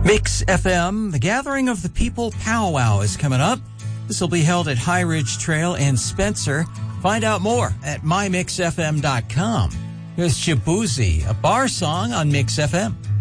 Mix FM, the Gathering of the People powwow is coming up. This will be held at High Ridge Trail in Spencer. Find out more at mymixfm.com. Here's Shabuzi, a bar song on Mix FM.